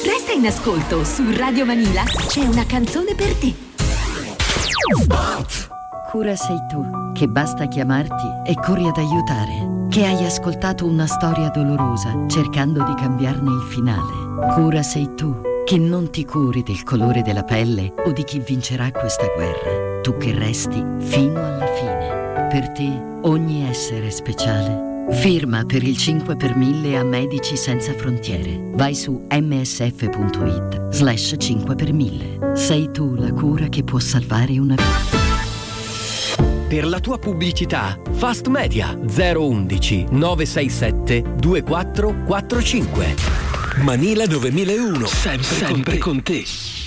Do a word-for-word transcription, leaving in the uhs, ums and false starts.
Resta in ascolto, su Radio Manila c'è una canzone per te. Spot. Cura sei tu, che basta chiamarti e corri ad aiutare. Che hai ascoltato una storia dolorosa cercando di cambiarne il finale. Cura sei tu, che non ti curi del colore della pelle o di chi vincerà questa guerra. Tu che resti fino alla fine. Per te ogni essere è speciale. Firma per il cinque per mille a Medici Senza Frontiere. Vai su msf.it slash cinque per mille. Sei tu la cura che può salvare una vita. Per la tua pubblicità, Fast Media zero undici nove sei sette due quattro quattro cinque. Manila nove mille uno, sempre, sempre con te.